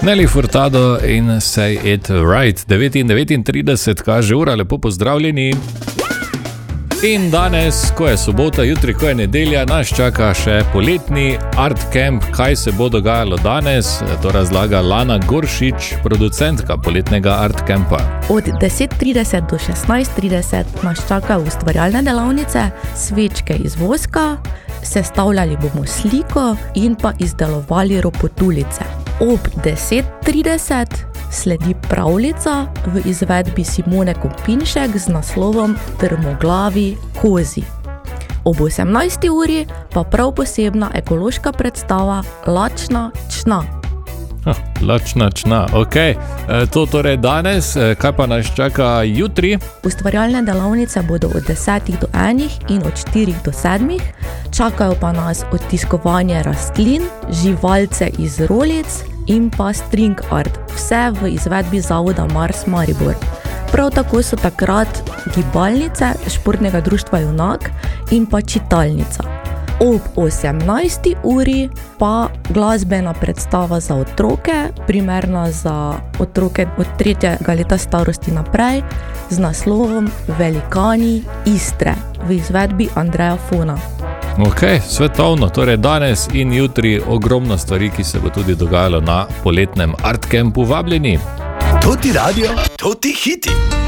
Nelly Furtado in Say It Right. 9:39 kaže ura, lepo pozdravljeni. In danes, ko je sobota, jutri, ko je nedelja, nas čaka še poletni Art Camp. Kaj se bo dogajalo danes, to razlaga Lana Goršič, producentka poletnega Art Campa. Od 10:30 do 16:30 nas čakajo ustvarjalne delavnice, svečke iz voska, sestavljali bomo sliko in pa izdelovali ropotulice. Ob 10:30 sledi pravljica v izvedbi Simone Kopinšek z naslovom Trmoglavi kozi. Ob 18. uri pa prav posebna ekološka predstava Lačna čna. Lačna čna, ok. To torej danes, kaj pa nas čaka jutri? Ustvarjalne delavnice bodo od 10 do 1 in od 4 do 7. Čakajo pa nas odtiskovanje rastlin, živalce iz rolic in pa string art, vse v izvedbi Zavoda Mars Maribor. Prav tako so takrat gibalnice Športnega društva Junak in pa čitalnica. Ob 18. uri pa glasbena predstava za otroke, primerna za otroke od 3. leta starosti naprej, z naslovom Velikani Istre v izvedbi Andreja Fona. Ok, svetovno, torej danes in jutri ogromno stvari, ki se bo tudi dogajalo na poletnem Art Campu. Vabljeni! To ti radio, to ti hiti.